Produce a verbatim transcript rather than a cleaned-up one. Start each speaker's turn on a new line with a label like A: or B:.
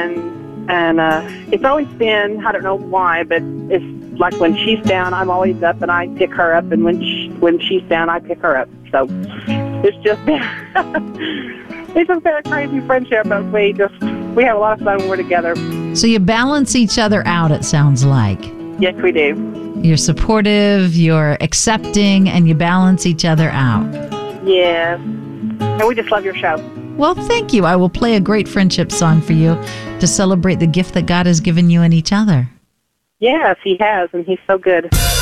A: and and uh, it's always been, I don't know why, but it's like when she's down, I'm always up, and I pick her up, and when she, when she's down, I pick her up. So it's just been it's just been a crazy friendship, but we just we have a lot of fun when we're together.
B: So you balance each other out, it sounds like.
A: Yes, we do.
B: You're supportive, you're accepting, and you balance each other out.
A: Yes. And we just love your show.
B: Well, thank you. I will play a great friendship song for you to celebrate the gift that God has given you and each other.
A: Yes, he has, and he's so good.